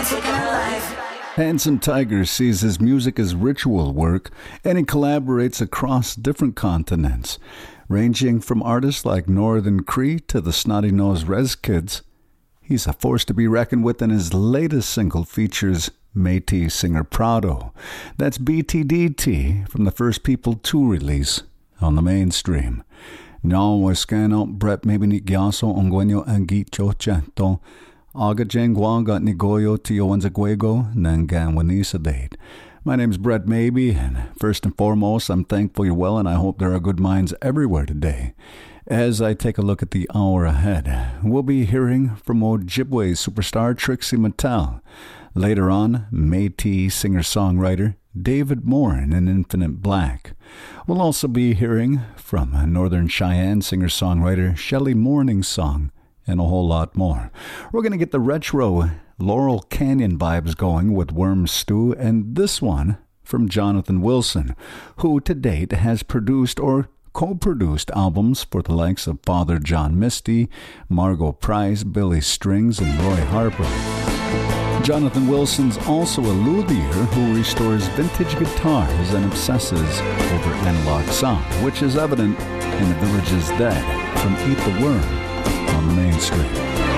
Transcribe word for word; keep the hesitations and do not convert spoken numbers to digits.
Handsome Tiger sees his music as ritual work, and he collaborates across different continents, ranging from artists like Northern Cree to the snotty-nosed Rez Kids. He's a force to be reckoned with, and his latest single features Métis singer Prado. That's B T D T from the First People two release on the mainstream. Now we're scanning out Brett maybe ni gyaso ongwenyo angit chochento. Aga jengwa got nigoyo tio wanzaguego nangan wanisa date. My name's Brett Maybe, and first and foremost, I'm thankful you're well, and I hope there are good minds everywhere today. As I take a look at the hour ahead, we'll be hearing from Ojibwe superstar Trixie Mattel. Later on, Métis singer-songwriter David Morin in Infinite Black. We'll also be hearing from Northern Cheyenne singer-songwriter Shelley Morningsong, and a whole lot more. We're going to get the retro Laurel Canyon vibes going with Worm Stew, and this one from Jonathan Wilson, who to date has produced or co-produced albums for the likes of Father John Misty, Margot Price, Billy Strings, and Roy Harper. Jonathan Wilson's also a luthier who restores vintage guitars and obsesses over analog sound, which is evident in The Village is Dead from Eat the Worm on the mainstream.